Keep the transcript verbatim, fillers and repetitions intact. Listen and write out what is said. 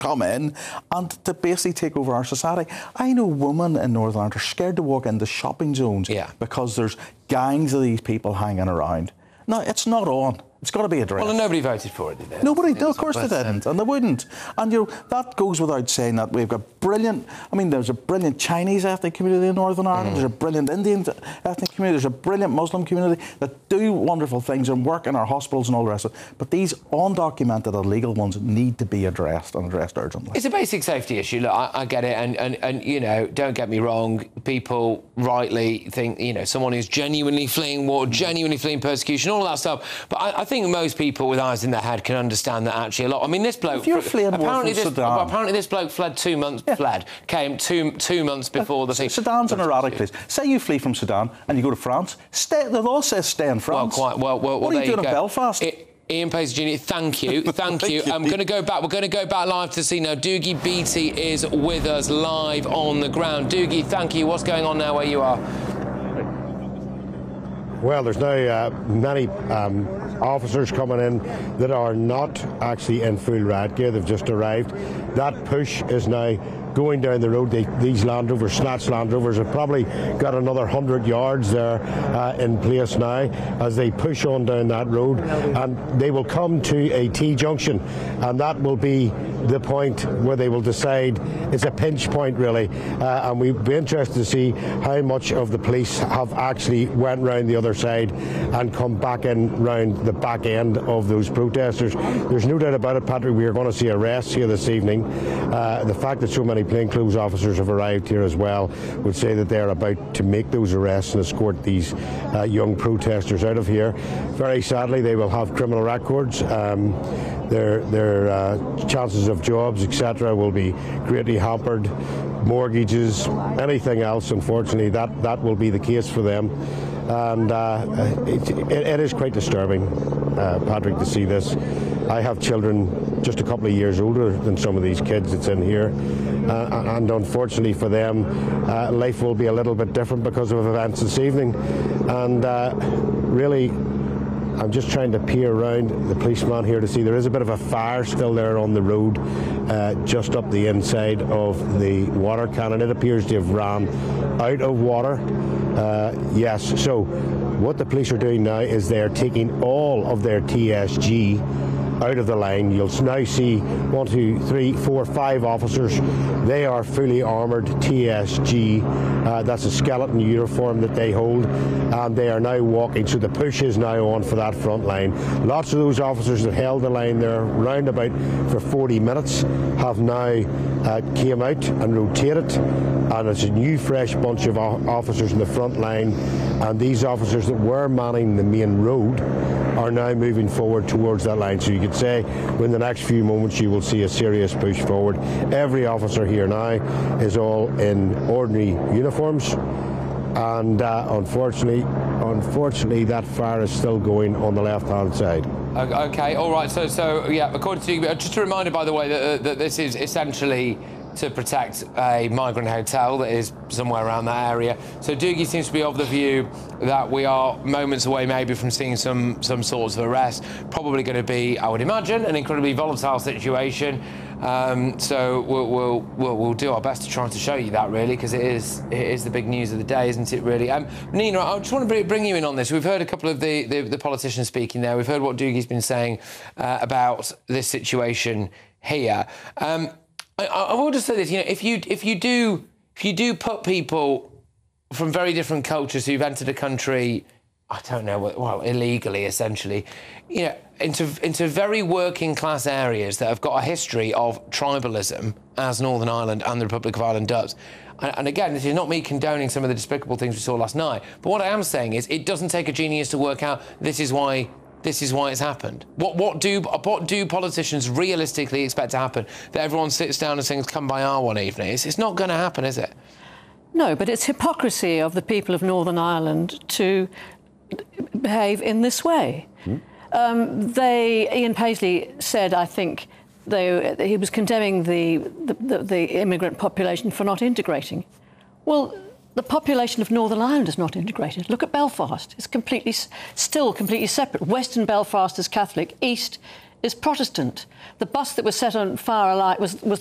come in and to basically take over our society. I know women in Northern Ireland are scared to walk into shopping zones yeah. because there's gangs of these people hanging around. No, it's not on. It's got to be addressed. Well, nobody voted for it, did they? Nobody, no, of course they didn't, and they wouldn't. And, you know, that goes without saying that we've got brilliant, I mean, there's a brilliant Chinese ethnic community in Northern Ireland, mm. there's a brilliant Indian ethnic community, there's a brilliant Muslim community that do wonderful things and work in our hospitals and all the rest of it. But these undocumented illegal ones need to be addressed and addressed urgently. It's a basic safety issue. Look, I, I get it, and, and, and, you know, don't get me wrong, people rightly think, you know, someone who's genuinely fleeing war, genuinely fleeing persecution, all of that stuff. But I, I think most people with eyes in their head can understand that actually a lot. I mean, this bloke... If you're fleeing apparently, war from this, Sudan... well, apparently this bloke fled two months... Yeah. Fled. Came two two months before uh, the thing... Sudan's an erratic place. Say you flee from Sudan and you go to France, stay, the law says stay in France. Well, quite... Well, well, what well, are you doing in Belfast? It, Ian Paisley Junior, thank you, thank you. I'm going to go back. We're going to go back live to see now. Doogie Beattie is with us live on the ground. Doogie, thank you. What's going on now where you are? Well, there's now uh, many um, officers coming in that are not actually in full riot gear. They've just arrived. That push is now going down the road. They, these Land Rovers, snatch Land Rovers, have probably got another hundred yards there uh, in place now as they push on down that road, and they will come to a T-junction, and that will be the point where they will decide. It's a pinch point, really, uh, and we'd be interested to see how much of the police have actually went round the other side and come back in round the back end of those protesters. There's no doubt about it, Patrick, we are going to see arrests here this evening. Uh, the fact that so many plainclothes officers have arrived here as well would say that they're about to make those arrests and escort these uh, young protesters out of here. Very sadly, they will have criminal records. Um, their their uh, chances of jobs, et cetera, will be greatly hampered. Mortgages, anything else, unfortunately, that, that will be the case for them. And uh, it, it, it is quite disturbing, uh, Patrick, to see this. I have children just a couple of years older than some of these kids that's in here, uh, and unfortunately for them, uh, life will be a little bit different because of events this evening. And uh, really, I'm just trying to peer around the policeman here to see there is a bit of a fire still there on the road, uh, just up the inside of the water cannon. It appears to have ran out of water. Uh, yes, so what the police are doing now is they're taking all of their T S G out of the line. You'll now see one, two, three, four, five officers. They are fully armoured T S G. Uh, that's a skeleton uniform that they hold, and they are now walking. So the push is now on for that front line. Lots of those officers that held the line there round about for forty minutes have now uh, came out and rotated, and it's a new fresh bunch of officers in the front line, and these officers that were manning the main road are now moving forward towards that line. So you could say in the next few moments you will see a serious push forward. Every officer here now is all in ordinary uniforms, and uh, unfortunately unfortunately that fire is still going on the left hand side. Okay, all right, so so yeah, according to you, just a reminder by the way that, that this is essentially to protect a migrant hotel that is somewhere around that area. So Doogie seems to be of the view that we are moments away maybe from seeing some some sorts of arrest. Probably going to be, I would imagine, an incredibly volatile situation. Um, so we'll, we'll, we'll, we'll do our best to try to show you that, really, because it is, it is the big news of the day, isn't it, really? Um, Nina, I just want to bring you in on this. We've heard a couple of the, the, the politicians speaking there. We've heard what Doogie's been saying uh, about this situation here. Um, I, I will just say this, you know, if you if you do if you do put people from very different cultures who've entered a country, I don't know, well, illegally, essentially, you know, into into very working class areas that have got a history of tribalism, as Northern Ireland and the Republic of Ireland does. And, and again, this is not me condoning some of the despicable things we saw last night, but what I am saying is it doesn't take a genius to work out this is why This is why it's happened. What, what, do, what do politicians realistically expect to happen? That everyone sits down and sings Come By Our one evening? It's, it's not going to happen, is it? No, but it's hypocrisy of the people of Northern Ireland to behave in this way. Hmm? Um, they, Ian Paisley said, I think, they, he was condemning the, the, the, the immigrant population for not integrating. Well, the population of Northern Ireland is not integrated. Look at Belfast. It's completely, still completely separate. Western Belfast is Catholic. East is Protestant. The bus that was set on fire alight was, was